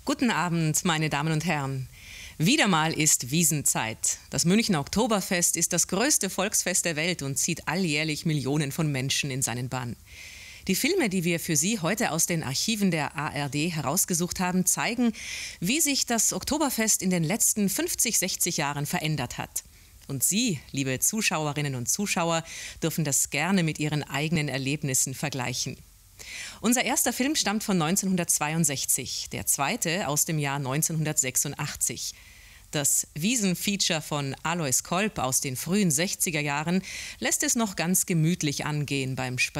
Guten Abend, meine Damen und Herren. Wieder mal ist Wiesnzeit. Das Münchner Oktoberfest ist das größte Volksfest der Welt und zieht alljährlich Millionen von Menschen in seinen Bann. Die Filme, die wir für Sie heute aus den Archiven der ARD herausgesucht haben, zeigen, wie sich das Oktoberfest in den letzten 50, 60 Jahren verändert hat. Und Sie, liebe Zuschauerinnen und Zuschauer, dürfen das gerne mit Ihren eigenen Erlebnissen vergleichen. Unser erster Film stammt von 1962, der zweite aus dem Jahr 1986. Das Wiesn-Feature von Alois Kolb aus den frühen 60er Jahren lässt es noch ganz gemütlich angehen beim